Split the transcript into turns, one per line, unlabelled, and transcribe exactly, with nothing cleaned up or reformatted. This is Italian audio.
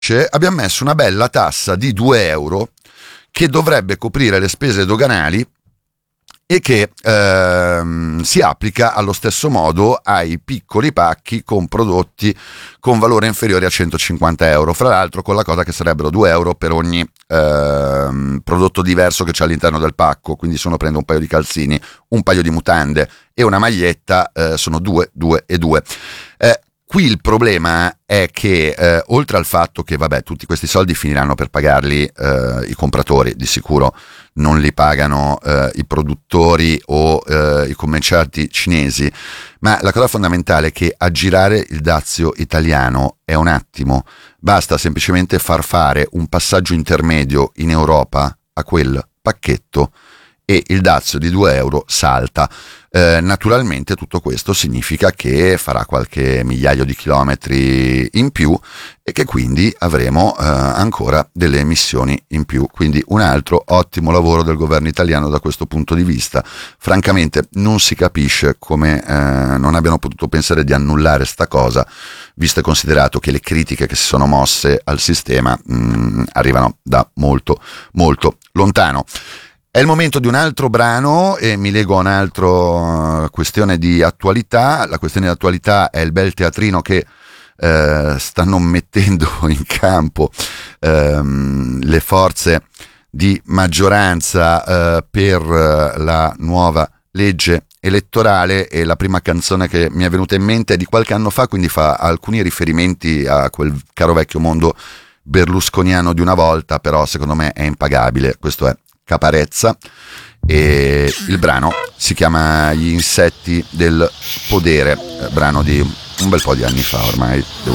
abbiamo messo una bella tassa di due euro che dovrebbe coprire le spese doganali e che ehm, si applica allo stesso modo ai piccoli pacchi con prodotti con valore inferiore a centocinquanta euro, fra l'altro con la cosa che sarebbero due euro per ogni ehm, prodotto diverso che c'è all'interno del pacco. Quindi se uno prende un paio di calzini, un paio di mutande e una maglietta, eh, sono due, due e due. Eh, Qui il problema è che eh, oltre al fatto che vabbè tutti questi soldi finiranno per pagarli eh, i compratori, di sicuro non li pagano eh, i produttori o eh, i commercianti cinesi, ma la cosa fondamentale è che aggirare il dazio italiano è un attimo, basta semplicemente far fare un passaggio intermedio in Europa a quel pacchetto e il dazio di due euro salta. Eh, naturalmente tutto questo significa che farà qualche migliaio di chilometri in più e che quindi avremo eh, ancora delle emissioni in più. Quindi un altro ottimo lavoro del governo italiano da questo punto di vista. Francamente non si capisce come eh, non abbiano potuto pensare di annullare sta cosa, visto e considerato che le critiche che si sono mosse al sistema mh, arrivano da molto molto lontano. È il momento di un altro brano e mi lego a un'altra questione di attualità. La questione di attualità è il bel teatrino che eh, stanno mettendo in campo ehm, le forze di maggioranza eh, per la nuova legge elettorale, e la prima canzone che mi è venuta in mente è di qualche anno fa, quindi fa alcuni riferimenti a quel caro vecchio mondo berlusconiano di una volta, però secondo me è impagabile. Questo è Caparezza e il brano si chiama Gli insetti del podere, brano di un bel po' di anni fa ormai.